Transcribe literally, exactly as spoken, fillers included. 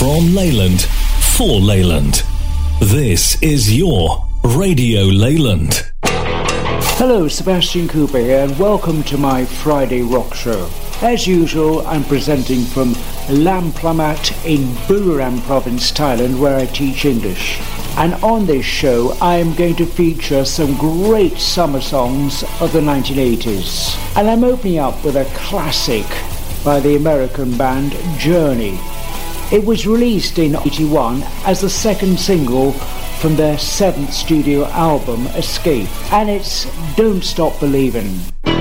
From Leyland, for Leyland. This is your Radio Leyland. Hello, Sebastian Cooper here, and welcome to my Friday rock show. As usual, I'm presenting from Lamplamat in Buriram province, Thailand, where I teach English. And on this show, I am going to feature some great summer songs of the nineteen eighties. And I'm opening up with a classic by the American band Journey. It was released in eighty-one as the second single from their seventh studio album, Escape, and it's Don't Stop Believin'.